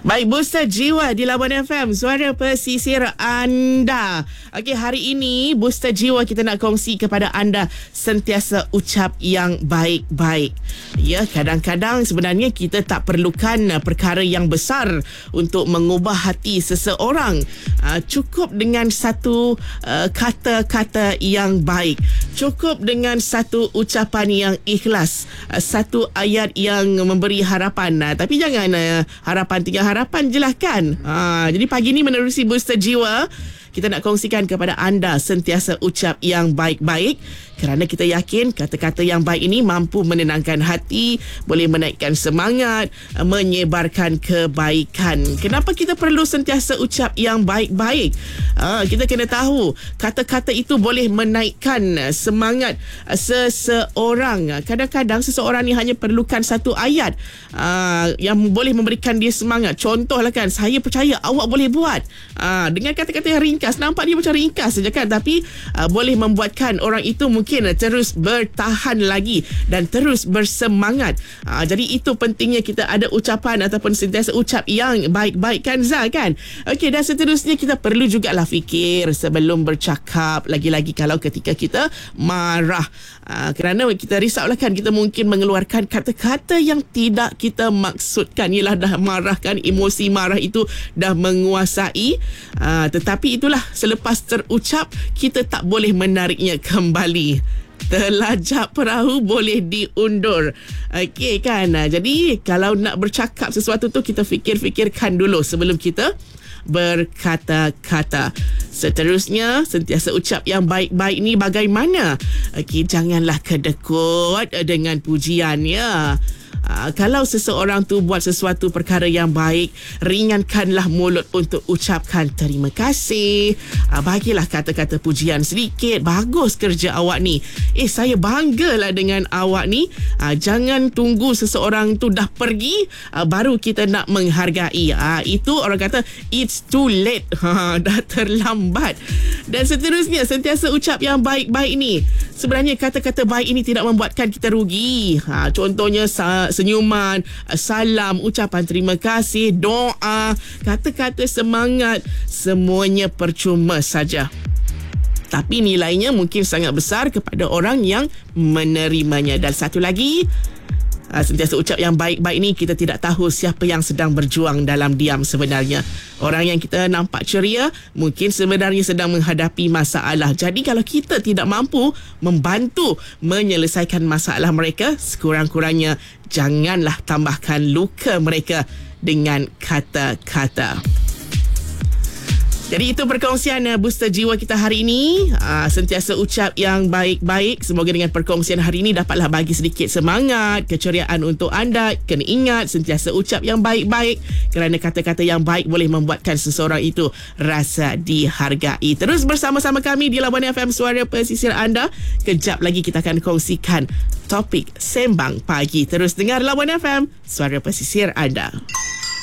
Baik, Booster Jiwa di Labuan FM, suara pesisir anda. Okey, hari ini Booster Jiwa kita nak kongsi kepada anda sentiasa ucap yang baik-baik. Ya, kadang-kadang sebenarnya kita tak perlukan perkara yang besar untuk mengubah hati seseorang. Cukup dengan satu kata-kata yang baik. Cukup dengan satu ucapan yang ikhlas. Satu ayat yang memberi harapan. Tapi jangan harapan tinggal harapan je lah kan. Jadi pagi ni menerusi Booster Jiwa, kita nak kongsikan kepada anda sentiasa ucap yang baik-baik, kerana kita yakin kata-kata yang baik ini mampu menenangkan hati, boleh menaikkan semangat, menyebarkan kebaikan. Kenapa kita perlu sentiasa ucap yang baik-baik? Kita kena tahu kata-kata itu boleh menaikkan semangat seseorang. Kadang-kadang seseorang ni hanya perlukan satu ayat yang boleh memberikan dia semangat. Contohlah kan, saya percaya awak boleh buat. Dengan kata-kata yang ringkas, nampak dia macam ringkas saja kan, tapi boleh membuatkan orang itu mungkin terus bertahan lagi dan terus bersemangat. Jadi itu pentingnya kita ada ucapan ataupun sentiasa ucap yang baik-baik kan, Zal kan. Okey, dan seterusnya kita perlu jugalah fikir sebelum bercakap, lagi-lagi kalau ketika kita marah. Kerana kita risaulah kan, kita mungkin mengeluarkan kata-kata yang tidak kita maksudkan. Ialah dah marah kan, emosi marah itu dah menguasai. Tetapi itulah, selepas terucap kita tak boleh menariknya kembali. Telajak perahu boleh diundur. Okey kan. Jadi kalau nak bercakap sesuatu tu, kita fikir-fikirkan dulu sebelum kita berkata-kata. Seterusnya, sentiasa ucap yang baik-baik ni bagaimana? Okey, janganlah kedekut dengan pujiannya. Kalau seseorang tu buat sesuatu perkara yang baik, ringankanlah mulut untuk ucapkan terima kasih. Bagilah kata-kata pujian sedikit. Bagus kerja awak ni. Saya banggalah dengan awak ni. Jangan tunggu seseorang tu dah pergi baru kita nak menghargai. Itu orang kata it's too late. Dah terlambat. Dan seterusnya, sentiasa ucap yang baik-baik ni. Sebenarnya kata-kata baik ini tidak membuatkan kita rugi. Contohnya senyuman, salam, ucapan terima kasih, doa, kata-kata semangat, semuanya percuma saja. Tapi nilainya mungkin sangat besar kepada orang yang menerimanya. Dan satu lagi, sentiasa ucap yang baik-baik ni, kita tidak tahu siapa yang sedang berjuang dalam diam sebenarnya. Orang yang kita nampak ceria mungkin sebenarnya sedang menghadapi masalah. Jadi kalau kita tidak mampu membantu menyelesaikan masalah mereka, sekurang-kurangnya janganlah tambahkan luka mereka dengan kata-kata. Jadi itu perkongsian Booster Jiwa kita hari ini. Sentiasa ucap yang baik-baik. Semoga dengan perkongsian hari ini dapatlah bagi sedikit semangat, keceriaan untuk anda. Kena ingat, sentiasa ucap yang baik-baik, kerana kata-kata yang baik boleh membuatkan seseorang itu rasa dihargai. Terus bersama-sama kami di Labuan FM, suara pesisir anda. Kejap lagi kita akan kongsikan topik Sembang Pagi. Terus dengar Labuan FM, suara pesisir anda.